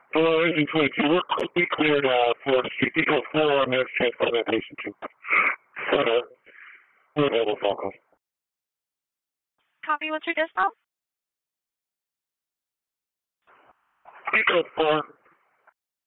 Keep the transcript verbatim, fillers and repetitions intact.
Uh, engine twenty-two, we're quickly cleared uh, for Eagle four on next transport that patient to. Uh, we're available phone call. Copy, what's your discount? Eagle four.